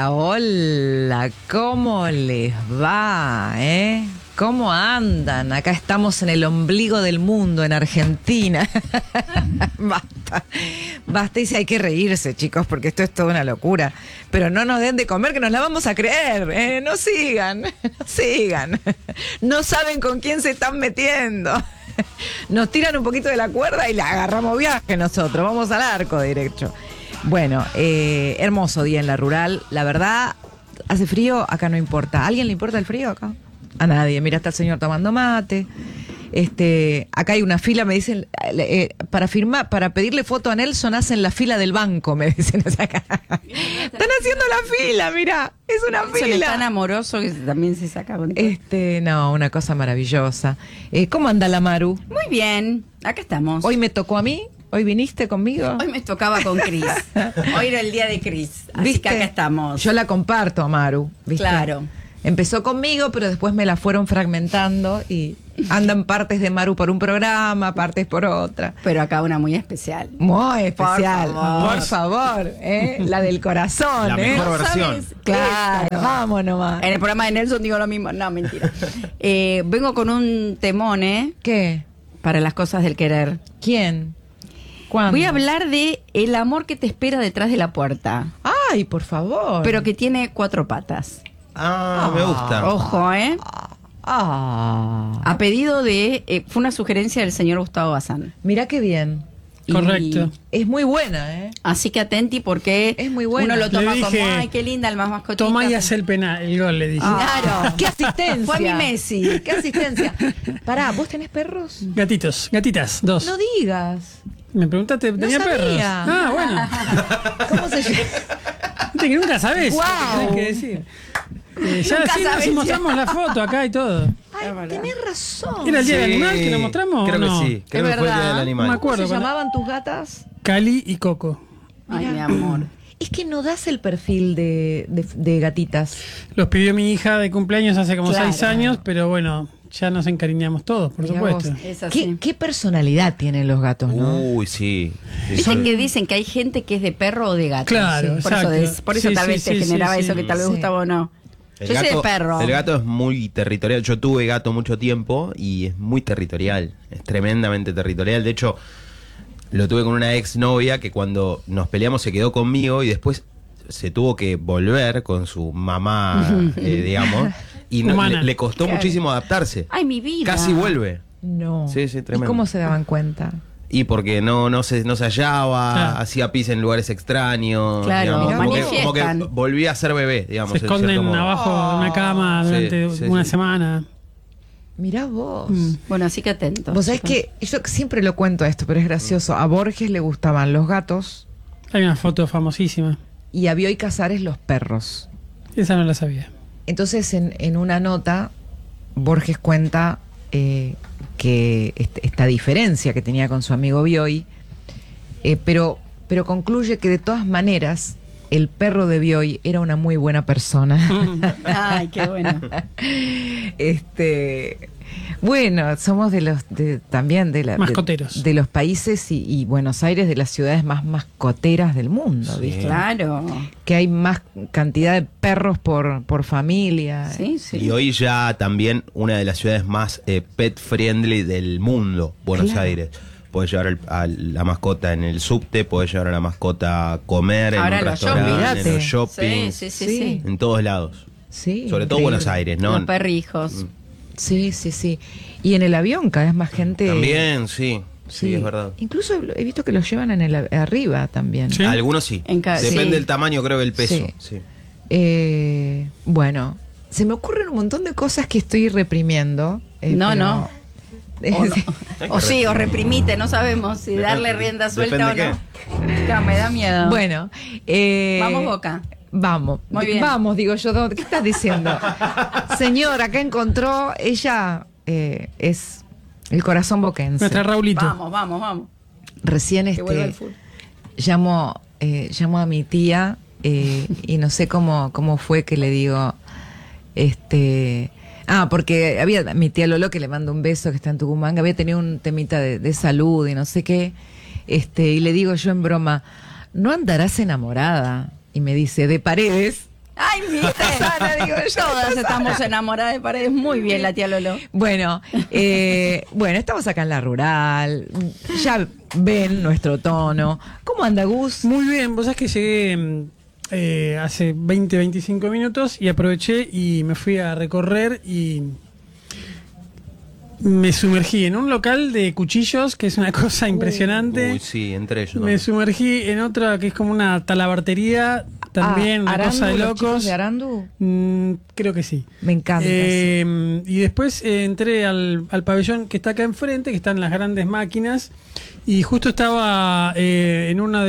Hola, hola, ¿cómo les va, ¿Cómo andan? Acá estamos en el ombligo del mundo, en Argentina. Basta y si hay que reírse, chicos, porque esto es toda una locura. Pero no nos den de comer, que nos la vamos a creer, No sigan, no sigan. No saben con quién se están metiendo. Nos tiran un poquito de la cuerda y la agarramos viaje nosotros, vamos al arco derecho. Bueno, hermoso día en la rural. La verdad, hace frío, acá no importa. ¿A alguien le importa el frío acá? A nadie. Mira, está el señor tomando mate. Acá hay una fila, me dicen, para firmar, para pedirle foto a Nelson hacen la fila del banco, me dicen. O sea, acá. Están haciendo la fila, mira, es una Nelson fila. Es tan amoroso que también se saca con No, una cosa maravillosa. ¿Cómo anda la Maru? Muy bien, acá estamos. Hoy me tocó a mí. ¿Hoy viniste conmigo? Hoy me tocaba con Cris. Hoy era el día de Cris. Así ¿Viste? que acá estamos. Yo la comparto a Maru, ¿viste? Claro. Empezó conmigo, pero después me la fueron fragmentando y andan partes de Maru por un programa, partes por otra. Pero acá una muy especial. Muy especial, Por favor, la del corazón, La mejor versión. ¿Sabes? Claro, vamos nomás. En el programa de Nelson digo lo mismo. No, mentira. Vengo con un temón, ¿Qué? para las cosas del querer. ¿Quién? ¿Cuándo? Voy a hablar de el amor que te espera detrás de la puerta, Ay, por favor. pero que tiene 4 patas. Me gusta. Ojo, Ah, A pedido de... fue una sugerencia del señor Gustavo Bazán. mirá qué bien. Y- Correcto. Es muy buena, Así que atenti porque Es muy buena. uno lo toma Le dije, como, ay, qué linda, el más mascotita. Toma y hace el penal, el gol, le dije. Claro. ¡Qué asistencia! Fue mi Messi. ¡Qué asistencia! Pará, ¿vos tenés perros? Gatitos, gatitas, 2. No digas. Me preguntaste, ¿tenía sabía. perros? Ah, bueno. ¿Cómo se llama? Viste que nunca sabés. Guau. Tenés que decir. Ya Nunca sí, sabés. si mostramos la foto acá y todo. Ay, tenés razón. ¿Era el día del Sí, animal que lo mostramos? Creo o no? que sí. Creo que fue el día verdad. del No animal. me ¿Cómo acuerdo. se llamaban tus gatas? Cali y Coco. Ay, mi amor. Es que no das el perfil de gatitas. Los pidió mi hija de cumpleaños hace como Claro. 6 años, pero bueno, ya nos encariñamos todos, por Mirá supuesto. vos. Es así. ¿Qué personalidad tienen los gatos, no? Uy, sí. Sí, Viste sí. que dicen que hay gente que es de perro o de gato. Claro, Por eso, exacto. por eso Sí, tal sí, vez te sí, generaba sí, eso sí. que tal vez Sí. Gustavo no. El Yo soy gato- de perro. El gato es muy territorial. Yo tuve gato mucho tiempo y es muy territorial. Es tremendamente territorial. De hecho, lo tuve con una ex novia que cuando nos peleamos se quedó conmigo y después se tuvo que volver con su mamá, digamos. Y Humana. le costó Claro. muchísimo adaptarse. Ay, mi vida. Casi vuelve. No. Sí, sí, ¿Y tremendo. cómo se daban cuenta? Y porque no se hallaba, Claro. hacía pis en lugares extraños. Claro, digamos, como manifiestan. que volvía a ser bebé, digamos. Se en cierto esconden modo. abajo de una cama Sí, durante sí, una sí. semana. Mirá vos. Bueno, así que atentos. Vos sabés que yo siempre lo cuento esto, pero es gracioso. A Borges le gustaban los gatos Hay una foto famosísima. y a Bioy Casares los perros. Esa no la sabía. Entonces, en una nota, Borges cuenta que esta diferencia que tenía con su amigo Bioy, pero concluye que de todas maneras el perro de Bioy era una muy buena persona. Ay, qué bueno. Bueno, somos también Mascoteros. de los países y Buenos Aires de las ciudades más mascoteras del mundo, Sí. ¿viste? Claro. Que hay más cantidad de perros por familia. Sí, sí. Y hoy ya también una de las ciudades más pet friendly del mundo, Buenos Claro. Aires. Podés llevar a la mascota en el subte, podés llevar a la mascota a comer Ahora en un los restaurante, shopping. en los shopping, Sí, sí, sí, Sí. sí. en todos lados. Sí, Sobre todo increíble. Buenos Aires, ¿no? Los perrijos. Sí, sí, sí. Y en el avión cada vez más gente. También, sí, sí, es verdad. Incluso he visto que los llevan en el arriba también. Sí. Algunos sí. Depende sí. del tamaño, creo que el peso. Sí. Sí. Bueno, se me ocurren un montón de cosas que estoy reprimiendo. No, pero- no. O, no. O sí, o reprimite, no sabemos si darle rienda suelta o Depende no. Claro, me da miedo. Bueno, Vamos, Boca. Vamos, Muy bien. Vamos, digo yo. ¿Qué estás diciendo? Señor, acá encontró, ella es el corazón boquense. Nuestra Raulito. Vamos. Recién Que vuelva el fútbol. llamo a mi tía y no sé cómo fue que le digo, porque había mi tía Lolo, que le mando un beso, que está en Tucumán, que había tenido un temita de salud y no sé qué, y le digo yo en broma, ¿no andarás enamorada? Y me dice, ¿de Paredes? Ay, ¿viste? Sana, digo yo. Todas estamos enamoradas de Paredes. Muy bien, la tía Lolo. Bueno, estamos acá en la rural. Ya ven nuestro tono. ¿Cómo anda, Gus? Muy bien, vos sabés que llegué hace 20, 25 minutos y aproveché y me fui a recorrer y me sumergí en un local de cuchillos, que es una cosa impresionante. Uy, sí, entre ellos. Me también. sumergí en otra que es como una talabartería, también una Arandu, cosa de los locos. chicos de Arandu? Creo que sí. Me encanta. Sí. Y después entré al pabellón que está acá enfrente, que están las grandes máquinas, y justo estaba en uno de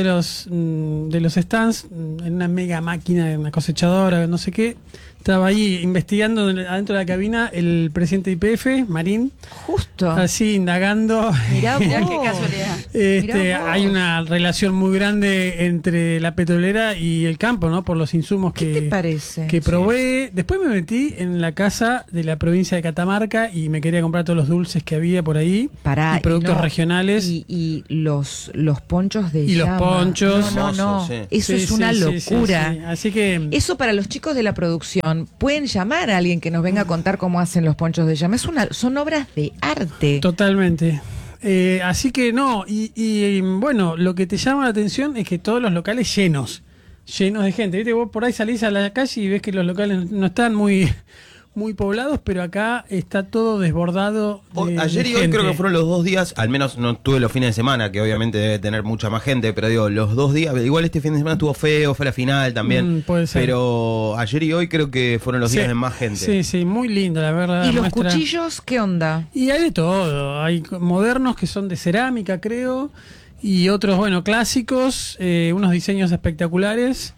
los stands, en una mega máquina, en una cosechadora, no sé qué. Estaba ahí investigando adentro de la cabina el presidente de YPF, Marín, Justo. así indagando. Mirá Mirá vos. qué casualidad. Mirá vos. Hay una relación muy grande entre la petrolera y el campo, ¿no? Por los insumos ¿Qué te parece? que probé. Después me metí en la casa de la provincia de Catamarca y me quería comprar todos los dulces que había por ahí. Pará, y productos no, regionales. Y los ponchos de Y los llama. ponchos. No. Hermoso, sí. Eso Sí, es una sí, sí, locura. sí, sí. Así que Eso para los chicos de la producción, pueden llamar a alguien que nos venga a contar cómo hacen los ponchos de llama. Son obras de arte. totalmente. Así que no, y bueno, lo que te llama la atención es que todos los locales llenos de gente. ¿Viste? Vos por ahí salís a la calle y ves que los locales no están muy poblados, pero acá está todo desbordado. Ayer y hoy creo que fueron los 2 días, al menos no tuve los fines de semana, que obviamente debe tener mucha más gente, pero digo, los 2 días, igual este fin de semana estuvo feo, fue la final también, puede ser. pero ayer y hoy creo que fueron los días de más gente. Sí, sí, muy lindo, la verdad. ¿Y los muestra- cuchillos qué onda? Y hay de todo. Hay modernos que son de cerámica, creo, y otros, bueno, clásicos, unos diseños espectaculares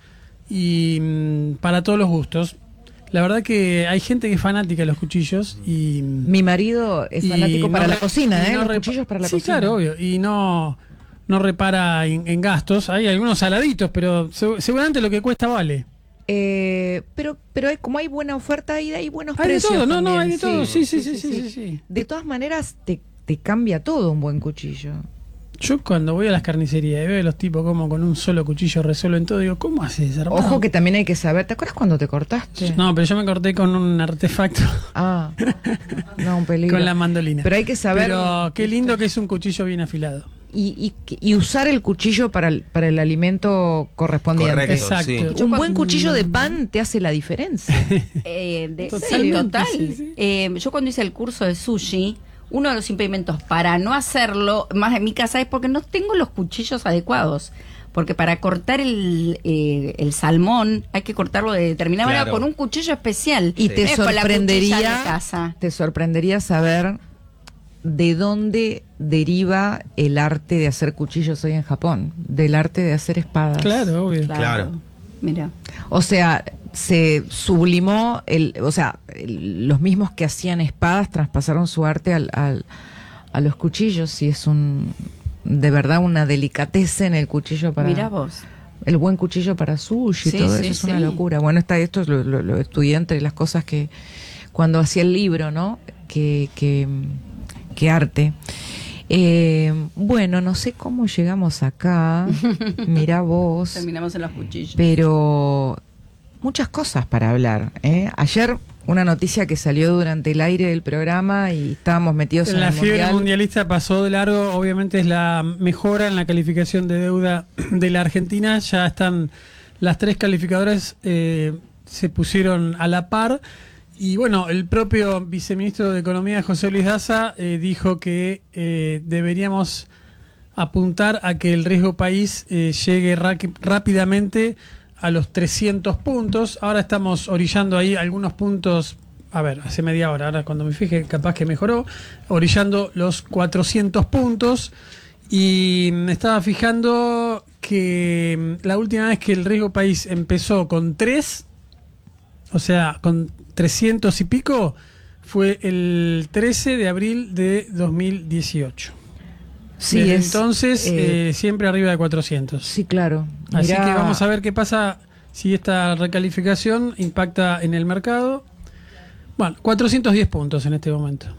y para todos los gustos. La verdad que hay gente que es fanática de los cuchillos y Mi marido es y fanático para no la re- cocina, y ¿eh? no Los repa- cuchillos para la sí, cocina. claro, obvio. Y no repara en gastos. Hay algunos saladitos, pero seguramente lo que cuesta vale. Pero como hay buena oferta, hay buenos Hay de precios. todo, no, también, hay de todo. Sí, sí. De todas maneras, te cambia todo un buen cuchillo. Yo cuando voy a las carnicerías y veo a los tipos como con un solo cuchillo resuelven todo, digo, ¿cómo haces, hermano? Ojo que también hay que saber. ¿Te acuerdas cuando te cortaste? No, pero yo me corté con un artefacto, Ah, no, un peligro. con la mandolina. Pero hay que saber. Pero qué lindo que es un cuchillo bien afilado. Y usar el cuchillo para el alimento correspondiente. Correcto, Exacto. sí. Un buen cuchillo de pan te hace la diferencia. Total. Sí. Yo cuando hice el curso de sushi, uno de los impedimentos para no hacerlo más en mi casa es porque no tengo los cuchillos adecuados. Porque para cortar el salmón hay que cortarlo de determinada manera Claro. con un cuchillo especial. Y te No es con la cuchilla sorprendería, de casa. te sorprendería saber de dónde deriva el arte de hacer cuchillos hoy en Japón, del arte de hacer espadas. Claro, obvio. Claro. Mira. O sea, se sublimó, los mismos que hacían espadas traspasaron su arte a los cuchillos y es de verdad una delicateza en el cuchillo para... Mirá vos. El buen cuchillo para sushi, Sí, todo sí, eso es una sí. locura. Bueno, esto es lo estudié entre las cosas que cuando hacía el libro, ¿no? Que arte. Bueno, no sé cómo llegamos acá. Mirá vos. Terminamos en los cuchillos. Pero muchas cosas para hablar. Ayer una noticia que salió durante el aire del programa y estábamos metidos en La el fiebre mundial. mundialista pasó de largo, obviamente es la mejora en la calificación de deuda de la Argentina, ya están las 3 calificadoras, se pusieron a la par y bueno, el propio viceministro de Economía José Luis Daza dijo que deberíamos apuntar a que el riesgo país llegue rápidamente a los 300 puntos. Ahora estamos orillando ahí algunos puntos, a ver, hace media hora, ahora cuando me fije capaz que mejoró, orillando los 400 puntos y me estaba fijando que la última vez que el riesgo país empezó con 3, o sea, con 300 y pico, fue el 13 de abril de 2018. Sí, Desde es, entonces siempre arriba de 400. sí, claro. Así Mirá, que vamos a ver qué pasa si esta recalificación impacta en el mercado. Bueno, 410 puntos en este momento.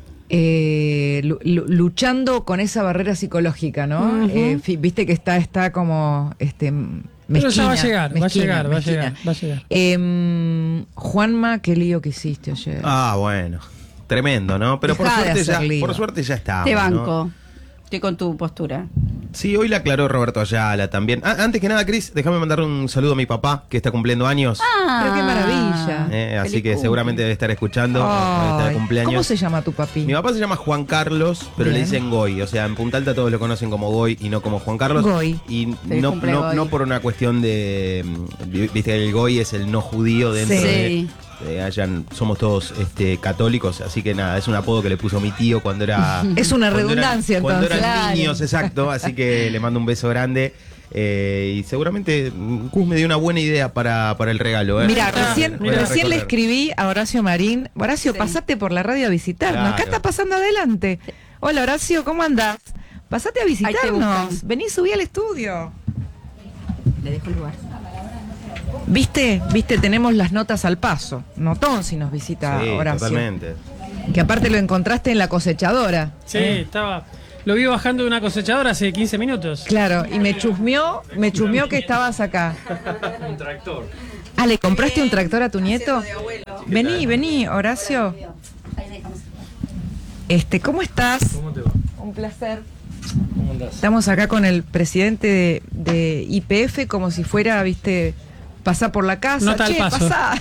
luchando con esa barrera psicológica, ¿no? Ujú. Viste que está como Pero ya va a Mezquina, llegar, mezquina, va a mezquina. llegar. Juanma, qué lío que hiciste ayer. Bueno, tremendo, ¿no? Pero Dejá de hacer lío. por suerte ya está. Te banco. Estoy con tu postura. Sí, hoy la aclaró Roberto Ayala también. Antes que nada, Cris, déjame mandar un saludo a mi papá, que está cumpliendo años. Pero qué maravilla. Así Feliz que cumple. seguramente debe estar escuchando. Debe estar de Ay, cumpleaños. ¿cómo se llama tu papi? Mi papá se llama Juan Carlos, pero Bien. le dicen Goy. O sea, en Punta Alta todos lo conocen como Goy y no como Juan Carlos. Goy. Y Feliz no, cumple, no, Goy. no por una cuestión de. Viste que el Goy es el no judío dentro Sí. de. Somos todos católicos, así que nada, es un apodo que le puso mi tío cuando era. Es una cuando redundancia, cuando entonces. eran Claro. niños, exacto. Así que le mando un beso grande. Y seguramente Cus me dio una buena idea para el regalo. Mira, Voy a recién le recorrer. escribí a Horacio Marín. Horacio, pasate por la radio a visitarnos. Claro. Acá está pasando adelante. Hola, Horacio, ¿cómo andás? Pasate a Ahí te visitarnos. buscan. Vení, subí al estudio. Le dejo el lugar. ¿Viste? Tenemos las notas al paso. Notón si nos visita Sí, Horacio. totalmente. Que aparte lo encontraste en la cosechadora. Sí, estaba. Lo vi bajando de una cosechadora hace 15 minutos. Claro, y me chusmeó que estabas acá. Un tractor. Ah, ¿le compraste un tractor a tu nieto? Vení, Horacio. ¿Cómo estás? ¿Cómo te va? Un placer. ¿Cómo andás? Estamos acá con el presidente de YPF como si fuera, viste, pasá por la casa. Nota al paso. Pasá.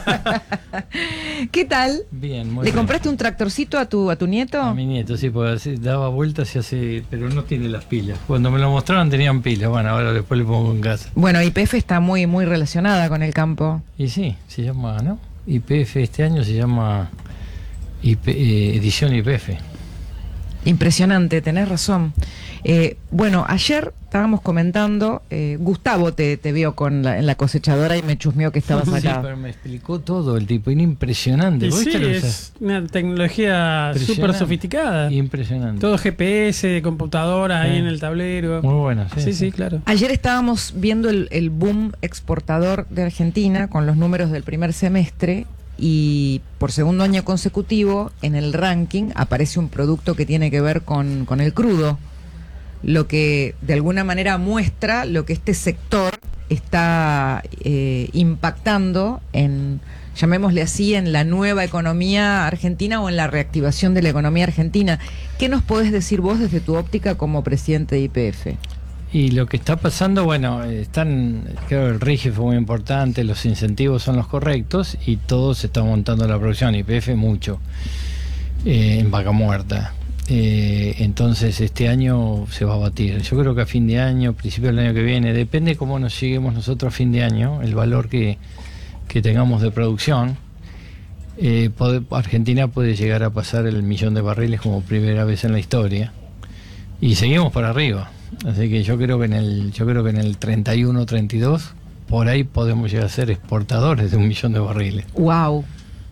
¿Qué tal? Bien, muy ¿Le bien. compraste un tractorcito a tu nieto? A mi nieto, sí, porque así daba vueltas y así, pero no tiene las pilas. Cuando me lo mostraron tenían pilas, bueno, ahora después le pongo en casa. Bueno, YPF está muy, muy relacionada con el campo. Y sí, se llama, ¿no? YPF, este año se llama Edición YPF. Impresionante, tenés razón. Bueno, ayer estábamos comentando, Gustavo te vio en la cosechadora y me chusmeó que estabas Sí, acá. pero me explicó todo el tipo, era impresionante. Y ¿Vos sí, viste lo que es una tecnología súper Impresionante. sofisticada. Impresionante. Todo GPS, computadora ahí Sí. en el tablero. Muy bueno, sí. Sí, claro. Ayer estábamos viendo el boom exportador de Argentina con los números del primer semestre y por segundo año consecutivo en el ranking aparece un producto que tiene que ver con el crudo, lo que de alguna manera muestra lo que este sector está impactando en, llamémosle así, en la nueva economía argentina o en la reactivación de la economía argentina. ¿Qué nos podés decir vos desde tu óptica como presidente de YPF? Y lo que está pasando, bueno, creo que el RIGI fue muy importante, los incentivos son los correctos y todo se está montando la producción, YPF mucho, en Vaca Muerta. Entonces este año se va a batir. Yo creo que a fin de año, principio del año que viene, depende cómo nos lleguemos nosotros a fin de año, el valor que tengamos de producción. Argentina puede llegar a pasar el 1.000.000 de barriles como primera vez en la historia y seguimos para arriba. Así que yo creo que en el 31, 32 por ahí podemos llegar a ser exportadores de 1.000.000 de barriles. Wow.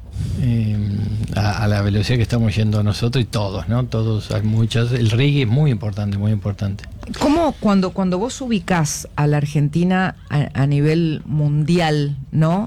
A la velocidad que estamos yendo nosotros y todos, ¿no? Todos, hay muchas. El RIGI es muy importante, muy importante. ¿Cómo cuando vos ubicás a la Argentina a nivel mundial, ¿no?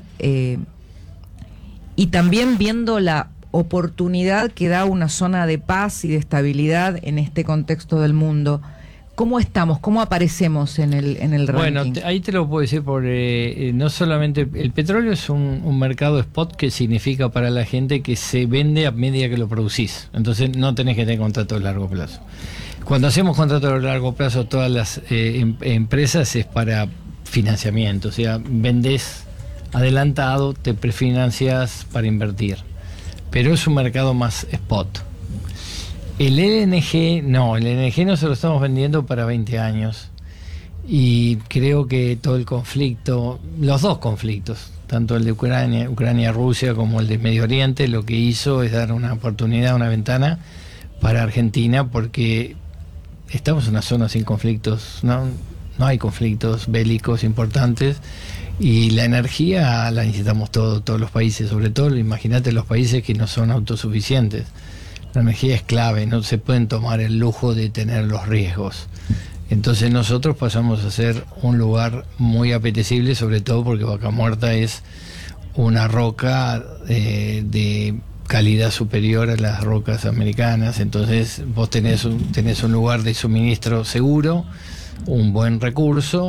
Y también viendo la oportunidad que da una zona de paz y de estabilidad en este contexto del mundo, ¿cómo estamos? ¿Cómo aparecemos en el ranking? Bueno, ahí te lo puedo decir porque no solamente el petróleo es un mercado spot que significa para la gente que se vende a medida que lo producís. Entonces no tenés que tener contrato de largo plazo. Cuando hacemos contrato de largo plazo, todas las empresas es para financiamiento, o sea, vendés adelantado, te prefinancias para invertir. Pero es un mercado más spot. El LNG no se lo estamos vendiendo para 20 años y creo que todo el conflicto, los dos conflictos, tanto el de Ucrania-Rusia como el de Medio Oriente, lo que hizo es dar una oportunidad, una ventana para Argentina porque estamos en una zona sin conflictos, no hay conflictos bélicos importantes y la energía la necesitamos todos los países, sobre todo imagínate los países que no son autosuficientes. La energía es clave, no se pueden tomar el lujo de tener los riesgos. Entonces nosotros pasamos a ser un lugar muy apetecible, sobre todo porque Vaca Muerta es una roca de calidad superior a las rocas americanas. Entonces vos tenés un lugar de suministro seguro, un buen recurso,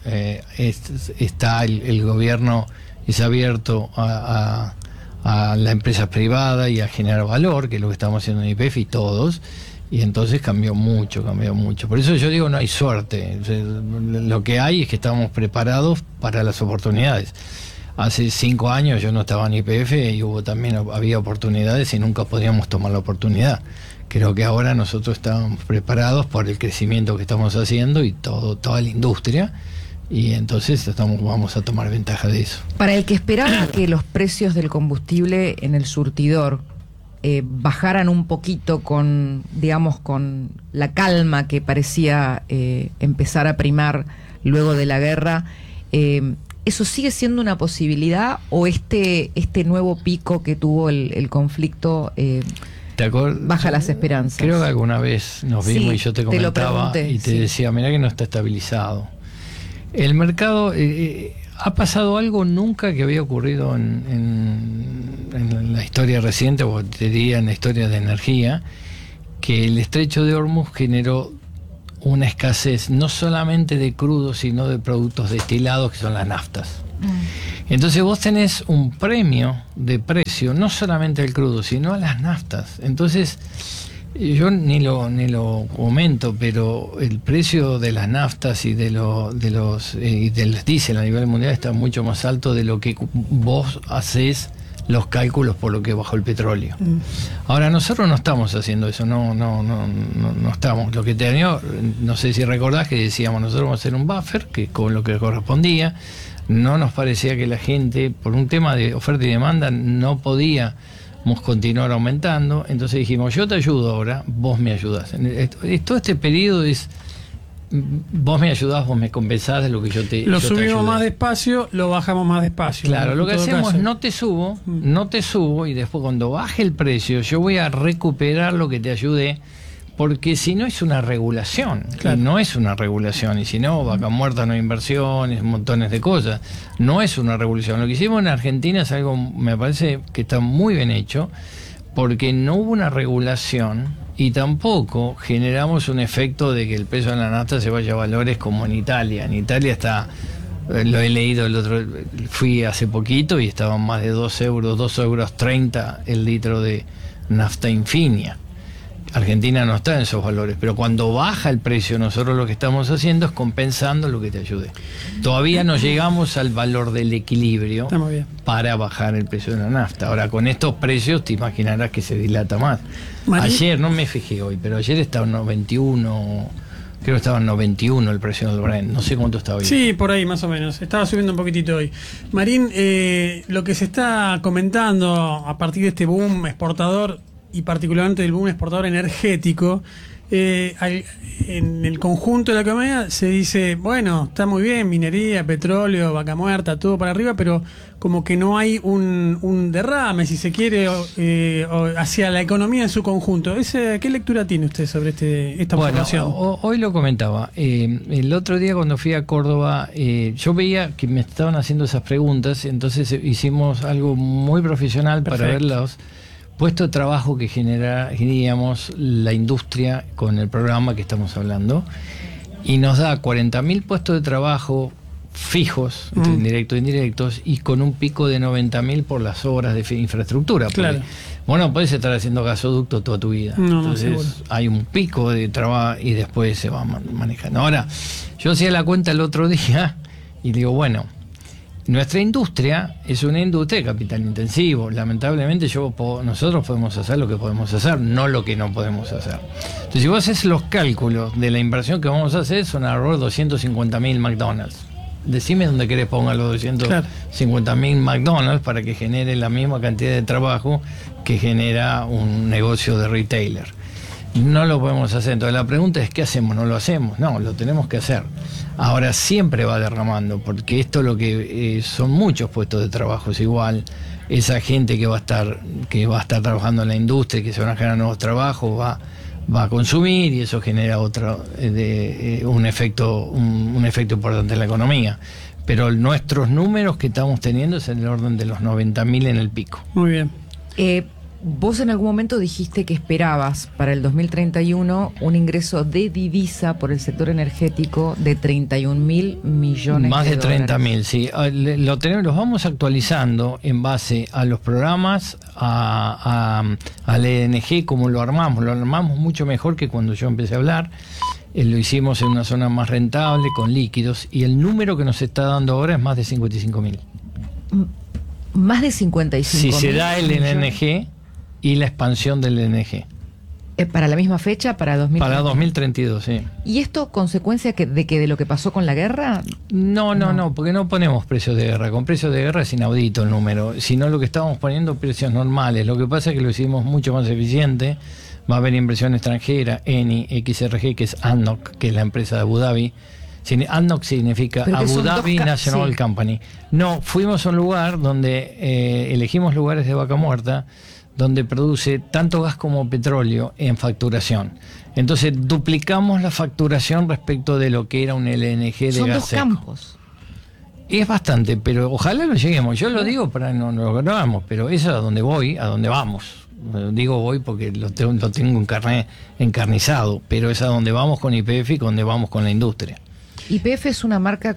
está el gobierno es abierto a la empresa privada y a generar valor, que es lo que estamos haciendo en YPF y todos, y entonces cambió mucho. Por eso yo digo, no hay suerte. O sea, lo que hay es que estamos preparados para las oportunidades. Hace 5 años yo no estaba en YPF y había oportunidades y nunca podíamos tomar la oportunidad. Creo que ahora nosotros estamos preparados por el crecimiento que estamos haciendo y toda la industria, y entonces vamos a tomar ventaja de eso. Para el que esperaba que los precios del combustible en el surtidor bajaran un poquito con la calma que parecía empezar a primar luego de la guerra, ¿eso sigue siendo una posibilidad o este nuevo pico que tuvo el conflicto baja las esperanzas? Creo que alguna vez nos vimos y yo te comentaba y te decía, mirá que no está estabilizado. El mercado, ha pasado algo nunca que había ocurrido en la historia reciente, o te diría en la historia de energía, que el estrecho de Hormuz generó una escasez no solamente de crudo, sino de productos destilados, que son las naftas. Entonces vos tenés un premio de precio, no solamente al crudo, sino a las naftas. Entonces, yo ni lo comento, pero el precio de las naftas y del diésel a nivel mundial está mucho más alto de lo que vos hacés los cálculos por lo que bajó el petróleo. Ahora, nosotros no estamos haciendo eso, no estamos. Lo que teníamos, no sé si recordás que decíamos, nosotros vamos a hacer un buffer, que con lo que correspondía. No nos parecía que la gente, por un tema de oferta y demanda, no podíamos continuar aumentando. Entonces dijimos, yo te ayudo ahora, vos me ayudás. Todo este periodo es, vos me ayudás, vos me compensás de lo que yo te Lo subimos más despacio, lo bajamos más despacio. Claro, lo que hacemos es no te subo, y después cuando baje el precio, yo voy a recuperar lo que te ayudé. Porque si no es una regulación, claro. Y no es una regulación, y si no, Vaca Muerta no hay inversiones, montones de cosas, no es una regulación. Lo que hicimos en Argentina es algo, me parece que está muy bien hecho, porque no hubo una regulación y tampoco generamos un efecto de que el peso de la nafta se vaya a valores como en Italia. En Italia está, lo he leído fui hace poquito y estaban más de 2 euros, 2,30 € el litro de nafta infinia. Argentina no está en esos valores, pero cuando baja el precio, nosotros lo que estamos haciendo es compensando lo que te ayude. Todavía no llegamos al valor del equilibrio para bajar el precio de la nafta. Ahora, con estos precios te imaginarás que se dilata más. Ayer, no me fijé hoy, pero ayer estaba en 91, creo que estaba en 91 el precio del Brent, no sé cuánto estaba hoy. Sí, por ahí más o menos, estaba subiendo un poquitito hoy. Marín, lo que se está comentando a partir de este boom exportador, y particularmente del boom exportador energético, en el conjunto de la economía se dice, bueno, está muy bien, minería, petróleo, Vaca Muerta, todo para arriba, pero como que no hay un derrame, si se quiere, hacia la economía en su conjunto. ¿Qué lectura tiene usted sobre esta observación? Hoy lo comentaba. El otro día cuando fui a Córdoba, yo veía que me estaban haciendo esas preguntas, entonces hicimos algo muy profesional. Perfecto. Para ver los puestos de trabajo que generaríamos la industria con el programa que estamos hablando, y nos da 40.000 puestos de trabajo fijos, entre indirectos e indirectos, y con un pico de 90.000 por las obras de infraestructura. Claro. Bueno, puedes estar haciendo gasoducto toda tu vida. Entonces hay un pico de trabajo y después se va manejando. Ahora, yo hacía la cuenta el otro día y digo, bueno, nuestra industria es una industria de capital intensivo. Lamentablemente nosotros podemos hacer lo que podemos hacer, no lo que no podemos hacer. Entonces, si vos haces los cálculos de la inversión que vamos a hacer, son alrededor de 250.000 McDonald's. Decime dónde querés ponga los 250.000 McDonald's para que genere la misma cantidad de trabajo que genera un negocio de retailer. No lo podemos hacer. Entonces la pregunta es, ¿qué hacemos? ¿No lo hacemos? No, lo tenemos que hacer. Ahora siempre va derramando, porque esto lo que son muchos puestos de trabajo, es igual. Esa gente que va a estar trabajando en la industria, que se van a generar nuevos trabajos, va a consumir, y eso genera un efecto importante en la economía. Pero nuestros números que estamos teniendo es en el orden de los 90.000 en el pico. Muy bien. Vos en algún momento dijiste que esperabas para el 2031 un ingreso de divisa por el sector energético de 31.000 millones Más de dólares. 30.000, sí. Los vamos actualizando en base a los programas, al ENG, como lo armamos mucho mejor que cuando yo empecé a hablar. Lo hicimos en una zona más rentable, con líquidos, y el número que nos está dando ahora es más de 55.000. Más de 55. Si se da el NG y la expansión del NG. ¿Para la misma fecha? ¿Para 2032? Para 2032, sí. ¿Y esto consecuencia de lo que pasó con la guerra? No, porque no ponemos precios de guerra. Con precios de guerra es inaudito el número, sino lo que estábamos poniendo precios normales. Lo que pasa es que lo hicimos mucho más eficiente. Va a haber inversión extranjera, ENI, XRG, que es ADNOC, que es la empresa de Abu Dhabi. ADNOC significa Abu Dhabi National Company. No, fuimos a un lugar donde elegimos lugares de vaca muerta, donde produce tanto gas como petróleo en facturación. Entonces duplicamos la facturación respecto de lo que era un LNG de Son gas dos seco. campos. Es bastante, pero ojalá lo lleguemos. Yo lo digo para no lo grabamos, pero eso es a donde voy, a donde vamos. Digo voy porque lo tengo en carnet encarnizado, pero es a donde vamos con YPF y donde vamos con la industria. YPF es una marca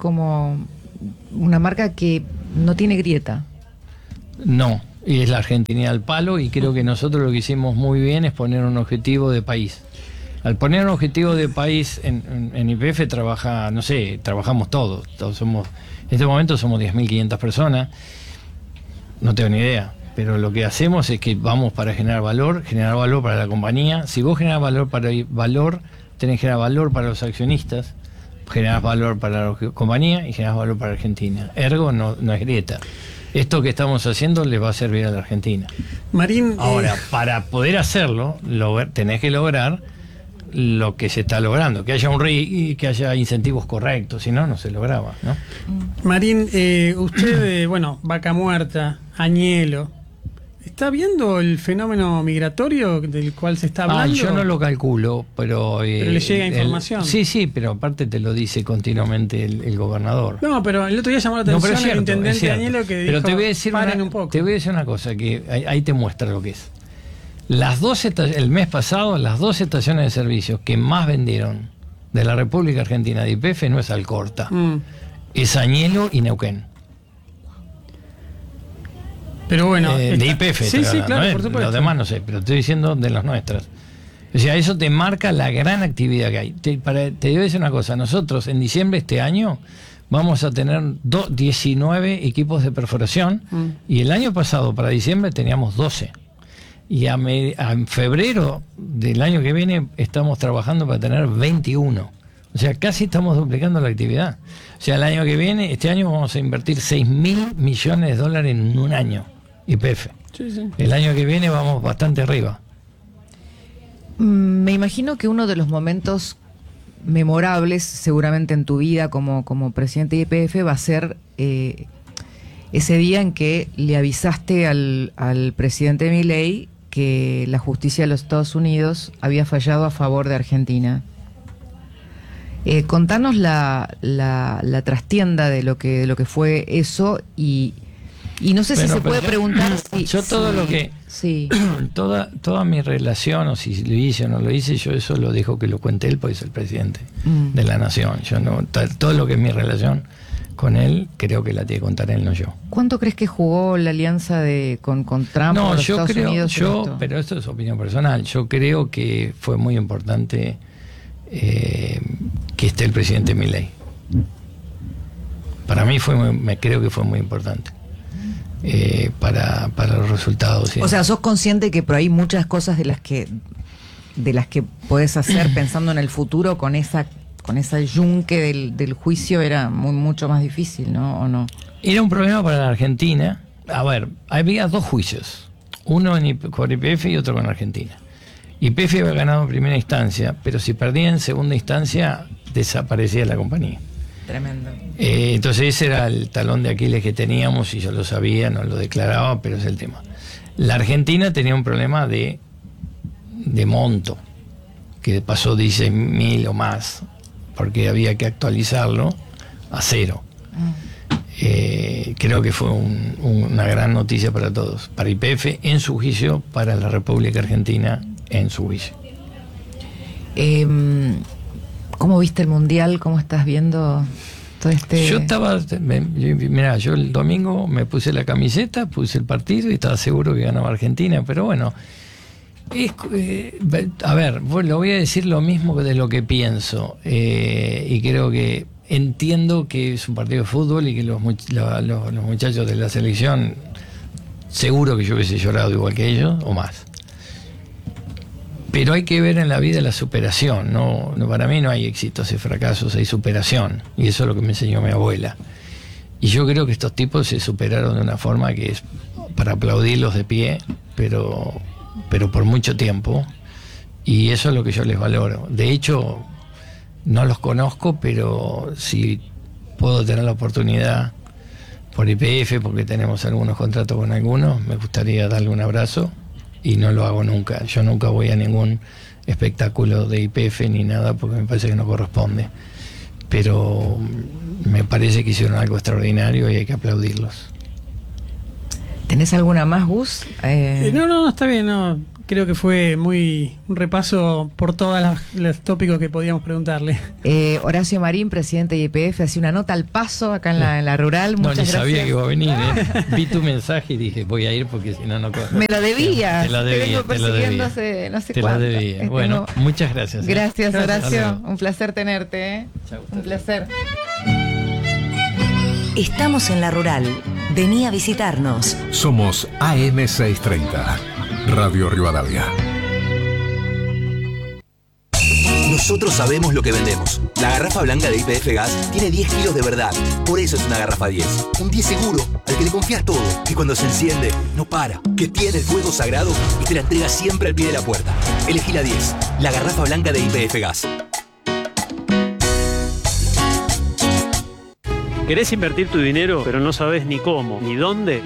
que no tiene grieta. No, y es la Argentina al palo, y creo que nosotros lo que hicimos muy bien es poner un objetivo de país. Al poner un objetivo de país en YPF trabajamos todos somos, en este momento somos 10.500 personas, no tengo ni idea, pero lo que hacemos es que vamos para generar valor para la compañía. Si vos generás valor tenés que generar valor para los accionistas, generás valor para la compañía y generás valor para Argentina. Ergo no es grieta. Esto que estamos haciendo le va a servir a la Argentina. Marín, Ahora, para poder hacerlo, tenés que lograr lo que se está logrando, que haya un RIC y que haya incentivos correctos, si no, no se lograba, ¿no? Marín, usted, Vaca Muerta, Añelo, ¿está viendo el fenómeno migratorio del cual se está hablando? Yo no lo calculo, pero le llega información. Sí, pero aparte te lo dice continuamente el gobernador. No, pero el otro día llamó la atención el intendente de Añelo que dijo, te voy a decir paren un poco. Te voy a decir una cosa, que ahí te muestra lo que es. El mes pasado, las 2 estaciones de servicio que más vendieron de la República Argentina de YPF no es Alcorta, es Añelo y Neuquén. Pero bueno, de YPF, sí, claro, ¿no? por supuesto. Los demás no sé, pero estoy diciendo de las nuestras. O sea, eso te marca la gran actividad que hay. Te voy a decir una cosa, nosotros en diciembre de este año vamos a tener 19 equipos de perforación, y el año pasado para diciembre teníamos 12. Y en febrero del año que viene estamos trabajando para tener 21. O sea, casi estamos duplicando la actividad. O sea, el año que viene, este año vamos a invertir $6.000 millones en un año, YPF. Sí. El año que viene vamos bastante arriba. Me imagino que uno de los momentos memorables, seguramente en tu vida como presidente de YPF, va a ser ese día en que le avisaste al presidente Milei que la justicia de los Estados Unidos había fallado a favor de Argentina. Contanos la trastienda de lo que fue eso, y no sé si se puede preguntar si... Yo todo lo que... Sí. Toda mi relación, o si lo hice o no lo hice, yo eso lo dejo que lo cuente él, porque es el presidente de la nación. Yo no, todo lo que es mi relación con él, creo que la tiene que contar él, no yo. ¿Cuánto crees que jugó la alianza con Trump No, o los yo Estados creo, Unidos en esto? pero esto es opinión personal, yo creo que fue muy importante que esté el presidente Milei. Para mí creo que fue muy importante para los resultados. ¿Sí? O sea, ¿sos consciente que por ahí muchas cosas de las que podés hacer pensando en el futuro con esa yunque del juicio era mucho más difícil, ¿no? ¿O no? Era un problema para la Argentina. A ver, había 2 juicios, uno con YPF y otro con Argentina. YPF había ganado en primera instancia, pero si perdía en segunda instancia desaparecía la compañía. Tremendo. Entonces ese era el talón de Aquiles que teníamos, y yo lo sabía, no lo declaraba, pero es el tema. La Argentina tenía un problema de monto, que pasó 16.000 o más, porque había que actualizarlo a 0. creo que fue una gran noticia para todos, para YPF en su juicio, para la República Argentina en su juicio. ¿Cómo viste el Mundial? ¿Cómo estás viendo todo este...? Yo yo el domingo me puse la camiseta, puse el partido y estaba seguro que ganaba Argentina, pero bueno, a ver, lo voy a decir lo mismo de lo que pienso, y creo que entiendo que es un partido de fútbol y que los muchachos de la selección, seguro que yo hubiese llorado igual que ellos o más. Pero hay que ver en la vida la superación. No, para mí no hay éxitos y fracasos, hay superación. Y eso es lo que me enseñó mi abuela. Y yo creo que estos tipos se superaron de una forma que es para aplaudirlos de pie, pero por mucho tiempo. Y eso es lo que yo les valoro. De hecho, no los conozco, pero si puedo tener la oportunidad por YPF, porque tenemos algunos contratos con algunos, me gustaría darle un abrazo. Y no lo hago nunca. Yo nunca voy a ningún espectáculo de YPF ni nada porque me parece que no corresponde. Pero me parece que hicieron algo extraordinario y hay que aplaudirlos. ¿Tenés alguna más, Gus? No, está bien. No. Creo que fue un repaso por todos los tópicos que podíamos preguntarle. Horacio Marín, presidente de YPF, hacía una nota al paso acá en la rural. Muchas gracias. Sabía que iba a venir. Vi tu mensaje y dije, voy a ir porque si no, no... Me lo debía. Te la debía. Persiguiéndose, no sé cuánto. Te la debía. Bueno, muchas gracias. Gracias, Horacio. Un placer tenerte. Chau. Un placer. Estamos en la rural. Vení a visitarnos. Somos AM630, Radio Rivadavia. Nosotros sabemos lo que vendemos. La garrafa blanca de YPF Gas tiene 10 kilos de verdad. Por eso es una garrafa 10. Un 10 seguro, al que le confías todo. Que cuando se enciende, no para. Que tiene el fuego sagrado y te la entrega siempre al pie de la puerta. Elegí la 10. La garrafa blanca de YPF Gas. ¿Querés invertir tu dinero, pero no sabes ni cómo, ni dónde?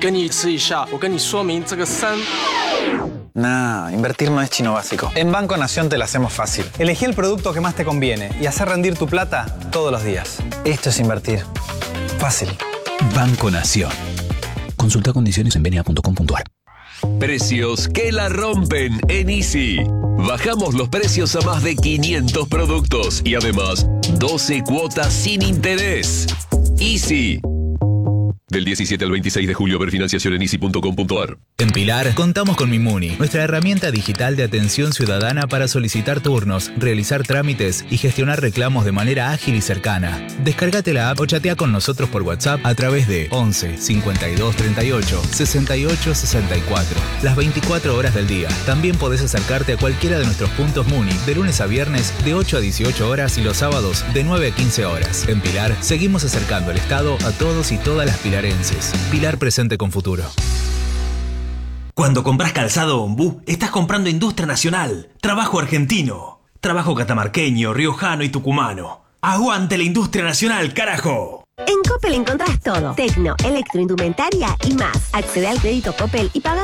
Nah, invertir no es chino básico. En Banco Nación te la hacemos fácil. Elegí el producto que más te conviene y hacer rendir tu plata todos los días. Esto es invertir. Fácil. Banco Nación. Consulta condiciones en bna.com.ar. Precios que la rompen en Easy. Bajamos los precios a más de 500 productos y además 12 cuotas sin interés. Easy. Del 17 al 26 de julio, ver financiación en easy.com.ar. En Pilar, contamos con Mimuni, nuestra herramienta digital de atención ciudadana para solicitar turnos, realizar trámites y gestionar reclamos de manera ágil y cercana. Descárgate la app o chatea con nosotros por WhatsApp a través de 11 52 38 68 64. Las 24 horas del día. También podés acercarte a cualquiera de nuestros puntos Muni, de lunes a viernes de 8 a 18 horas y los sábados de 9 a 15 horas. En Pilar, seguimos acercando el Estado a todos y todas las pilarenses. Pilar presente con futuro. Cuando compras calzado Ombú, estás comprando industria nacional, trabajo argentino, trabajo catamarqueño, riojano y tucumano. ¡Aguante la industria nacional, carajo! En Coppel encontrás todo. Tecno, electroindumentaria y más. Accede al crédito Coppel y paga